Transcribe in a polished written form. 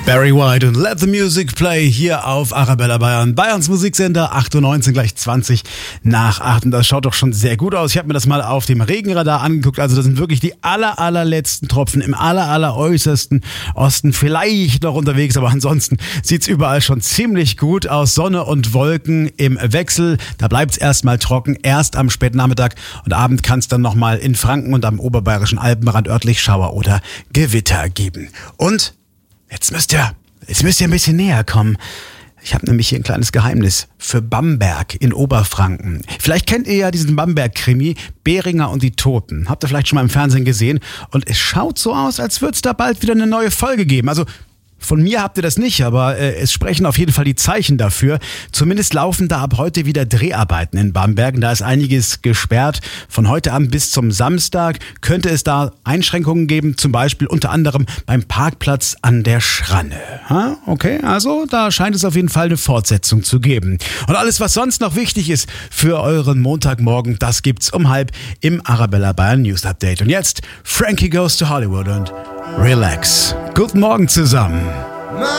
Barry White und Let the Music Play hier auf Arabella Bayern. Bayerns Musiksender, 8.19 Uhr, gleich 20 nach 8. Und das schaut doch schon sehr gut aus. Ich habe mir das mal auf dem Regenradar angeguckt. Also das sind wirklich die allerletzten Tropfen im äußersten Osten. Vielleicht noch unterwegs, aber ansonsten sieht's überall schon ziemlich gut aus. Sonne und Wolken im Wechsel. Da bleibt's erstmal trocken. Erst am Spätnachmittag und Abend kann es dann nochmal in Franken und am oberbayerischen Alpenrand örtlich Schauer oder Gewitter geben. Und Jetzt müsst ihr ein bisschen näher kommen. Ich habe nämlich hier ein kleines Geheimnis für Bamberg in Oberfranken. Vielleicht kennt ihr ja diesen Bamberg-Krimi Beringer und die Toten. Habt ihr vielleicht schon mal im Fernsehen gesehen? Und es schaut so aus, als würde es da bald wieder eine neue Folge geben. Also von mir habt ihr das nicht, aber es sprechen auf jeden Fall die Zeichen dafür. Zumindest laufen da ab heute wieder Dreharbeiten in Bamberg. Da ist einiges gesperrt. Von heute Abend bis zum Samstag könnte es da Einschränkungen geben, zum Beispiel unter anderem beim Parkplatz an der Schranne. Okay, also da scheint es auf jeden Fall eine Fortsetzung zu geben. Und alles, was sonst noch wichtig ist für euren Montagmorgen, das gibt's um 12:30 im Arabella Bayern News Update. Und jetzt Frankie Goes to Hollywood und Relax. Guten Morgen zusammen.